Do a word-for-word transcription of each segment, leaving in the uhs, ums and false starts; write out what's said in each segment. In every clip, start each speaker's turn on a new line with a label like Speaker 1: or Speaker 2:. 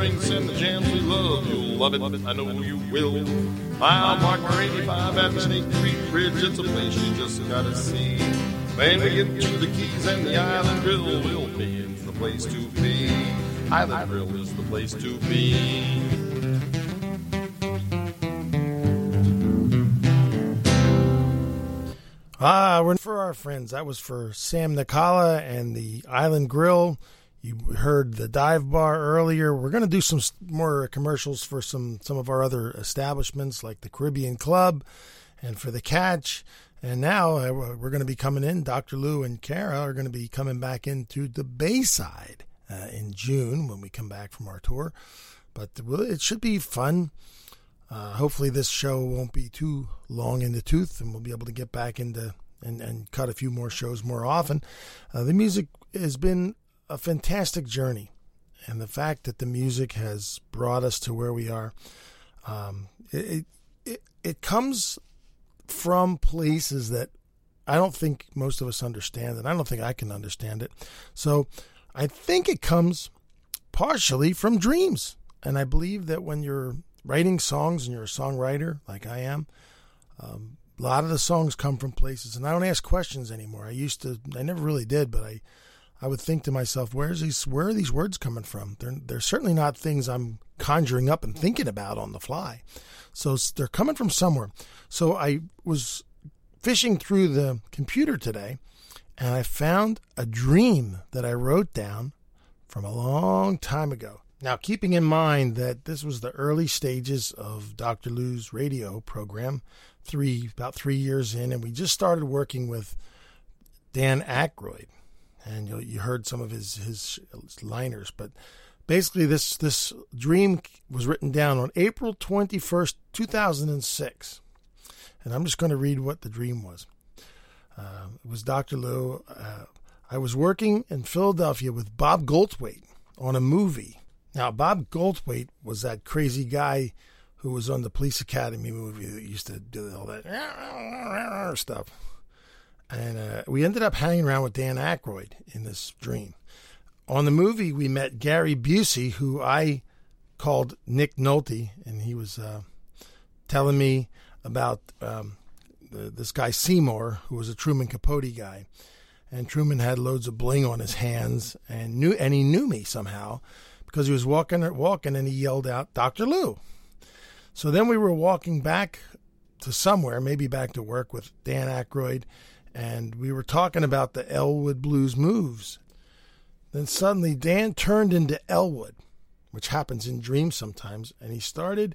Speaker 1: And the jams we love, you'll love it, I know you will. Mile marker eighty-five at the Snake Creek Bridge, it's a place you just gotta see. When we get to the Keys and the Island Grill, we'll be it's the place to be. Island Grill is the place to be.
Speaker 2: Ah, we're for our friends. That was for Sam Nicala and the Island Grill. You heard the Dive Bar earlier. We're going to do some more commercials for some, some of our other establishments like the Caribbean Club and for the Catch. And now we're going to be coming in. Doctor Lou and Kara are going to be coming back into the Bayside uh, in June when we come back from our tour. But it should be fun. Uh, hopefully this show won't be too long in the tooth and we'll be able to get back into and, and cut a few more shows more often. Uh, the music has been a fantastic journey, and the fact that the music has brought us to where we are, um, it, it it comes from places that I don't think most of us understand, and I don't think I can understand it. So I think it comes partially from dreams, and I believe that when you're writing songs and you're a songwriter like I am, um, a lot of the songs come from places, and I don't ask questions anymore. I used to, I never really did, but I. I would think to myself, where's these, where are these words coming from? They're, they're certainly not things I'm conjuring up and thinking about on the fly. So they're coming from somewhere. So I was fishing through the computer today, and I found a dream that I wrote down from a long time ago. Now, keeping in mind that this was the early stages of Doctor Lou's radio program, three about three years in, and we just started working with Dan Aykroyd. And you, you heard some of his, his liners, but basically this this dream was written down on April twenty-first, two thousand six. And I'm just going to read what the dream was. Uh, it was Doctor Lou. Uh, I was working in Philadelphia with Bob Goldthwait on a movie. Now, Bob Goldthwait was that crazy guy who was on the Police Academy movie that used to do all that stuff. And uh, we ended up hanging around with Dan Aykroyd in this dream. On the movie, we met Gary Busey, who I called Nick Nolte, and he was uh, telling me about um, the, this guy Seymour, who was a Truman Capote guy. And Truman had loads of bling on his hands, and knew, and he knew me somehow because he was walking, walking, and he yelled out, "Doctor Lou." So then we were walking back to somewhere, maybe back to work with Dan Aykroyd, and we were talking about the Elwood Blues Moves. Then suddenly Dan turned into Elwood, which happens in dreams sometimes, and he started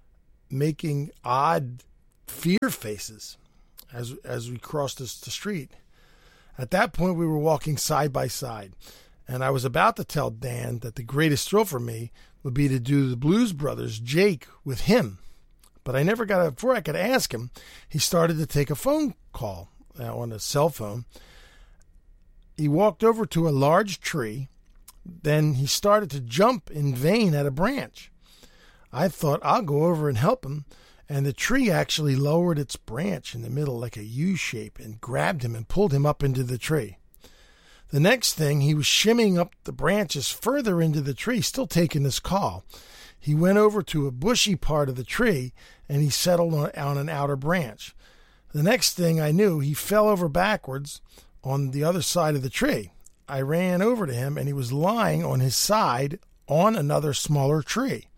Speaker 2: making odd fear faces as as we crossed this, the street. At that point, we were walking side by side, and I was about to tell Dan that the greatest thrill for me would be to do the Blues Brothers, Jake, with him. But I never got, a, before I could ask him, he started to take a phone call on a cell phone. He walked over to a large tree. Then he started to jump in vain at a branch. I thought, I'll go over and help him. And the tree actually lowered its branch in the middle like a U shape and grabbed him and pulled him up into the tree. The next thing, he was shimmying up the branches further into the tree, still taking his call. He went over to a bushy part of the tree and he settled on, on an outer branch. The next thing I knew, he fell over backwards on the other side of the tree. I ran over to him, and he was lying on his side on another smaller tree.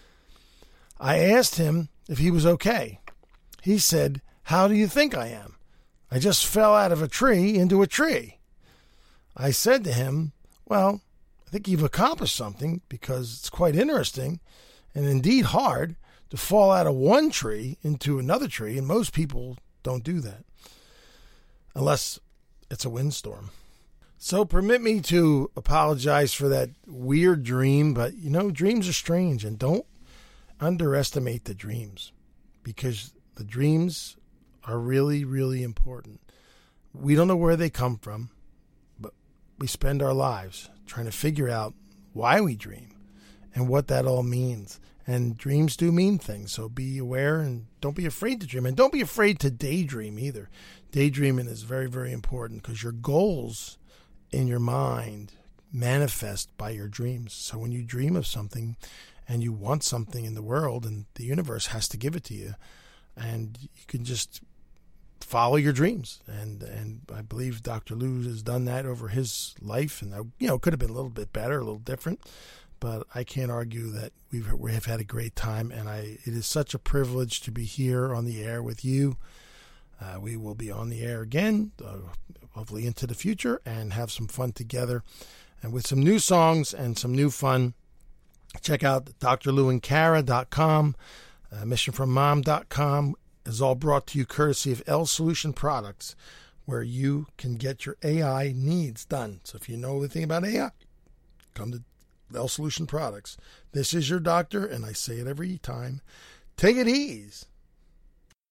Speaker 2: I asked him if he was okay. He said, "How do you think I am? I just fell out of a tree into a tree." I said to him, "Well, I think you've accomplished something because it's quite interesting and indeed hard to fall out of one tree into another tree, and most people don't do that unless it's a windstorm." So permit me to apologize for that weird dream, but you know, dreams are strange, and don't underestimate the dreams because the dreams are really, really important. We don't know where they come from, but we spend our lives trying to figure out why we dream and what that all means. And dreams do mean things, so be aware and don't be afraid to dream. And don't be afraid to daydream either. Daydreaming is very, very important because your goals in your mind manifest by your dreams. So when you dream of something and you want something in the world, and the universe has to give it to you, and you can just follow your dreams. And and I believe Doctor Lou has done that over his life, and you know, it could have been a little bit better, a little different, but I can't argue that we've we have had a great time, and I it is such a privilege to be here on the air with you. Uh, we will be on the air again, uh, hopefully into the future, and have some fun together, and with some new songs and some new fun. Check out d r lou and cara dot com, uh, mission from mom dot com is all brought to you courtesy of L Solution Products, where you can get your A I needs done. So if you know anything about A I, come to L Solution Products. This is your doctor, and I say it every time. Take it easy.